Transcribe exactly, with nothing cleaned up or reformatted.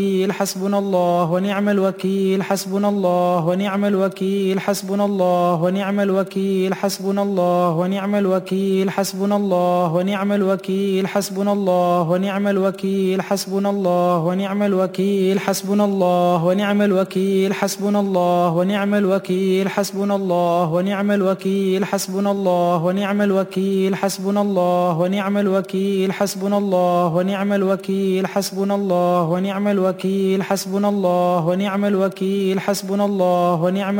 حسبنا الله ونعم الوكيل حسبنا الله ونعم الوكيل حسبنا الله ونعم الوكيل حسبنا الله ونعم الوكيل حسبنا الله ونعم الوكيل حسبنا الله ونعم الوكيل حسبنا الله ونعم الوكيل حسبنا الله ونعم الوكيل حسبنا الله ونعم الوكيل حسبنا الله ونعم الوكيل حسبنا الله ونعم الوكيل حسبنا الله ونعم الوكيل حسبنا الله ونعم الوكيل حسبنا الله ونعم الوكيل حسبنا الله ونعم الوكيل حسبنا الله ونعم